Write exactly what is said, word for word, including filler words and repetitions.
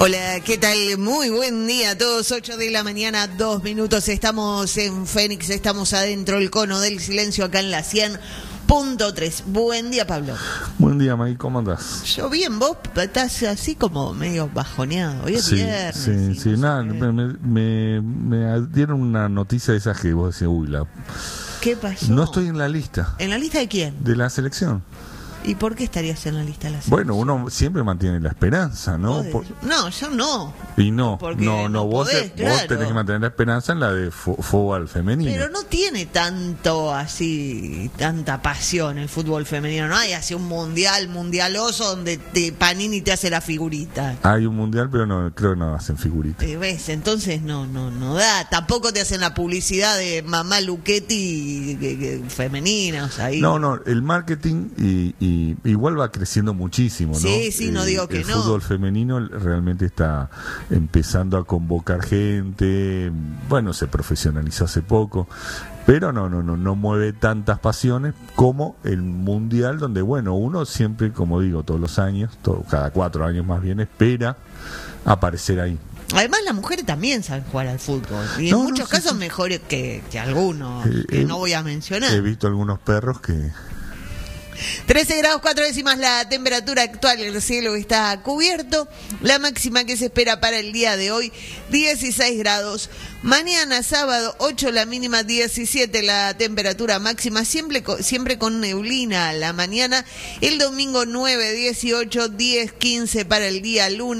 Hola, ¿qué tal? Muy buen día a todos. ocho de la mañana, dos minutos. Estamos en Fénix, estamos adentro del cono del silencio acá en la cien punto tres. Buen día, Pablo. Buen día, Maggie, ¿cómo andás? Yo bien, vos estás así como medio bajoneado. Hoy es sí, viernes. Sí, sí, no nada, me, me, me dieron una noticia de esas que vos decís, uy, la... ¿Qué pasó? No estoy en la lista. ¿En la lista de quién? De la selección. ¿Y por qué estarías en la lista de la selección? Bueno, uno siempre mantiene la esperanza, ¿no? Por... No, yo no. Y no, Porque no, no, no vos, podés, te, vos claro. tenés que mantener la esperanza en la de fo- fútbol femenino. Pero no tiene tanto así, tanta pasión el fútbol femenino. No hay así un mundial, mundialoso donde te, Panini te hace la figurita. Hay un mundial, pero no creo que no hacen figuritas. Eh, ¿Ves? Entonces no, no, no da. Tampoco te hacen la publicidad de mamá Luchetti que, que, femenina, o sea, ahí. No, no, el marketing y, y igual va creciendo muchísimo, ¿no? Sí, sí, no Eh, digo que el no. El fútbol femenino realmente está empezando a convocar gente, bueno, se profesionalizó hace poco, pero no, no, no, no mueve tantas pasiones como el mundial, donde, bueno, uno siempre, como digo, todos los años, todo, cada cuatro años más bien, espera aparecer ahí. Además, las mujeres también saben jugar al fútbol. Y en No, no, muchos sí, casos sí. mejores que, que algunos, Eh, que eh, no voy a mencionar. He visto algunos perros que... trece grados cuatro décimas la temperatura actual, el cielo está cubierto, la máxima que se espera para el día de hoy, dieciséis grados, mañana sábado ocho, la mínima diecisiete, la temperatura máxima, siempre, siempre con neblina a la mañana, el domingo nueve, dieciocho, diez, quince para el día lunes.